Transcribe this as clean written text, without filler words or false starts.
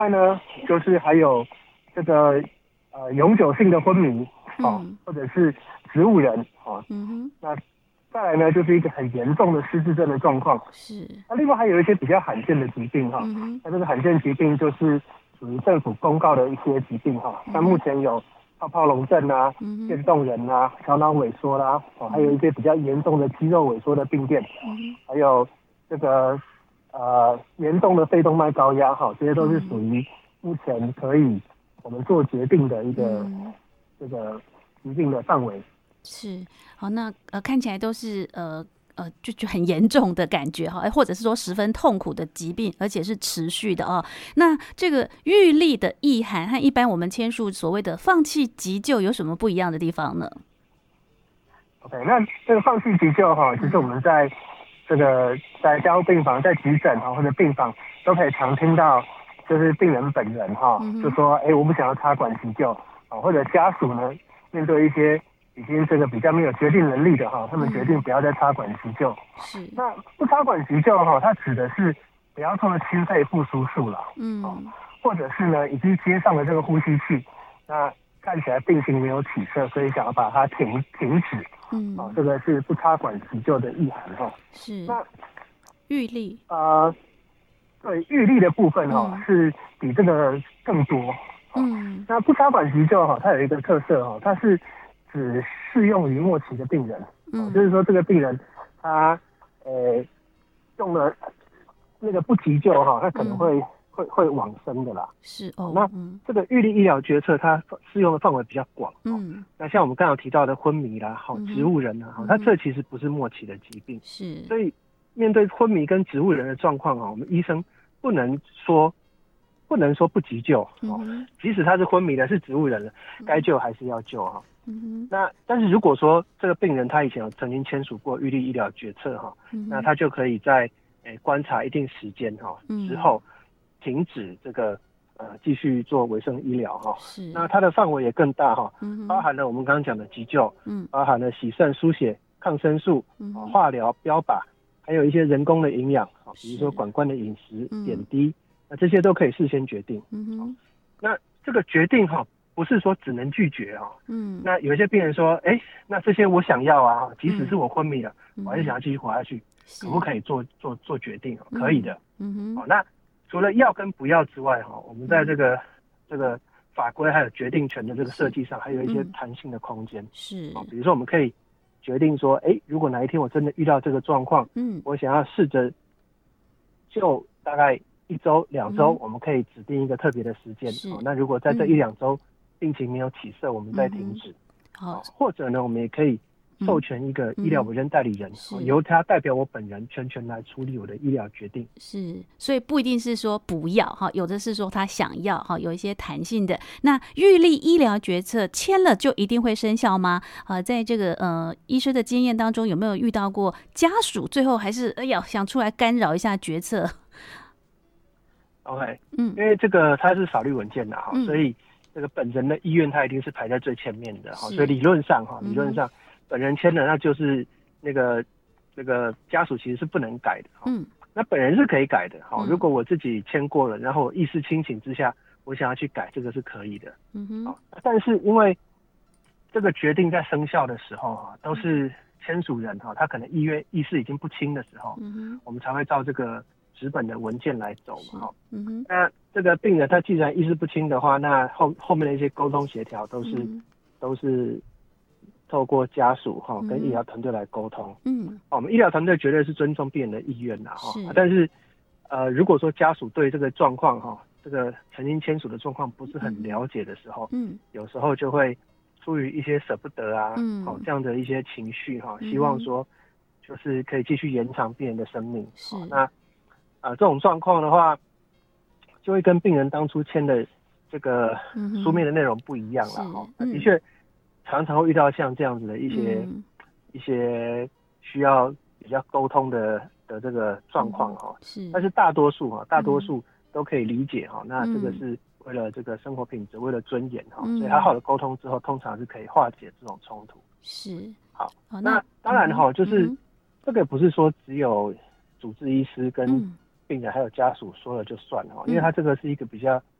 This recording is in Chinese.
外呢，就是还有这个永久性的昏迷，或者是植物人，那再来呢，就是一个很严重的失智症的状况。 是。 那另外还有一些比较罕见的疾病那这个罕见疾病就是属于政府公告的一些疾病像目前有泡泡龙症啊、渐冻人啊、小脑萎缩啦，还有一些比较严重的肌肉萎缩的病变，还有这个严重的肺动脉高压这些都是属于目前可以我们做决定的一个这个疾病的范围。 是。好，那看起来都是就很严重的感觉哈，或者是说十分痛苦的疾病，而且是持续的哦。那这个预立的意涵和一般我们签署所谓的放弃急救有什么不一样的地方呢？ OK， 那这个放弃急救其实我们在这个在加护病房、在急诊或者病房都可以常听到，就是病人本人就说我不想要插管急救或者家属呢面对一些已经这个比较没有决定能力的他们决定不要再插管急救。 是。 那不插管急救它指的是不要做心肺复苏术了，或者是呢已经接上了这个呼吸器，那看起来病情没有起色，所以想要把它停止。这个是不插管急救的意涵是。 那预立对预立的部分是比这个更多。那不插管急救它有一个特色它是只适用于末期的病人。就是说这个病人他用了那个不急救他可能会往生的啦。 是那这个预立医疗决策它适用的范围比较广。那像我们刚刚提到的昏迷啦，植物人啊，它这其实不是末期的疾病。 是。 所以面对昏迷跟植物人的状况我们医生不能说不急救即使他是昏迷的，是植物人了，该救还是要救那但是如果说这个病人他以前有曾经签署过预立医疗决策那他就可以在观察一定时间之后停止这个继续做维生医疗那它的范围也更大包含了我们刚刚讲的急救，包含了洗肾、输血、抗生素、化疗、标靶，还有一些人工的营养比如说管灌的饮食、点滴，那这些都可以事先决定。那这个决定不是说只能拒绝那有一些病人说那这些我想要啊，即使是我昏迷了我还是想要继续活下去，可不可以做决定可以的。那除了要跟不要之外我们在这个法规还有决定权的这个设计上还有一些弹性的空间。 是。 比如说我们可以决定说如果哪一天我真的遇到这个状况我想要试着就大概1周2周我们可以指定一个特别的时间那如果在这1-2周病情没有起色我们再停止。或者呢我们也可以授权一个医疗委任代理人由他代表我本人全权来处理我的医疗决定。 是。所以不一定是说不要有的是说他想要有一些弹性的。那预立医疗决策签了就一定会生效吗？在这个医师的经验当中有没有遇到过家属最后还是想出来干扰一下决策 ？OK， 因为这个它是法律文件的所以这个本人的意愿他一定是排在最前面的所以理论上本人签了那就是那个家属其实是不能改的那本人是可以改的如果我自己签过了然后我意识清醒之下我想要去改这个是可以的但是因为这个决定在生效的时候都是签署人他可能意识已经不清的时候我们才会照这个纸本的文件来走那这个病人他既然意识不清的话那后面的一些沟通协调都是透过家属跟医疗团队来沟通我们医疗团队绝对是尊重病人的意愿但是如果说家属对这个状况这个曾经签署的状况不是很了解的时候有时候就会出于一些舍不得这样的一些情绪希望说就是可以继续延长病人的生命那这种状况的话就会跟病人当初签的这个书面的内容不一样了的确常常会遇到像这样子的一些需要比较沟通的这个状况但是大多数都可以理解那这个是为了这个生活品质，为了尊严所以好好的沟通之后通常是可以化解这种冲突。 是。 好，那当然就是这个不是说只有主治医师跟病人还有家属说了就算了，因为他这个是一个比较